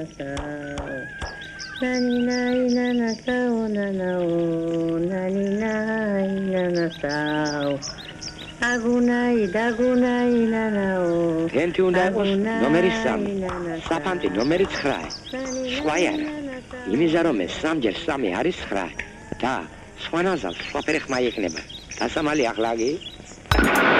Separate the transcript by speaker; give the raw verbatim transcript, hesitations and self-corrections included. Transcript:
Speaker 1: Nani nai nana sao nanao nani nai nana sao Agunai dagunai nanao
Speaker 2: Tenti უნდა იყოს ნომერი სამი, საფანტი ნომერი ცხრა. სხვა არა. იმისა რომ ეს სამჯერ სამი არის ცხრა და სხვა ნაზავს სხვა ფერი ხმა იქნება. დასამალი ახლა გი